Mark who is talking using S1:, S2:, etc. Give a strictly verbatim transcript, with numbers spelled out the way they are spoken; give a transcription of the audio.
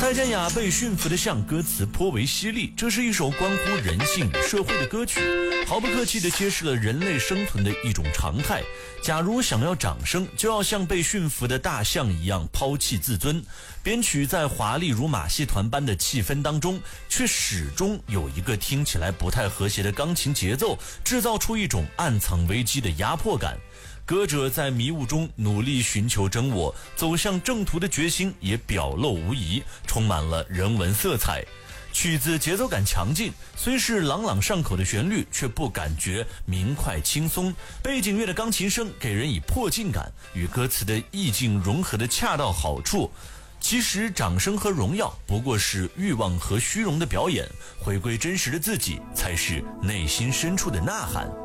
S1: 蔡健雅被驯服的像歌词颇为犀利，这是一首关乎人性与社会的歌曲，毫不客气地揭示了人类生存的一种常态。假如想要掌声，就要像被驯服的大象一样抛弃自尊。编曲在华丽如马戏团般的气氛当中，却始终有一个听起来不太和谐的钢琴节奏，制造出一种暗藏危机的压迫感。歌者在迷雾中努力寻求真我，走向正途的决心也表露无遗，充满了人文色彩。曲子节奏感强劲，虽是朗朗上口的旋律，却不感觉明快轻松。背景乐的钢琴声给人以迫近感，与歌词的意境融合的恰到好处。其实掌声和荣耀不过是欲望和虚荣的表演，回归真实的自己才是内心深处的呐喊。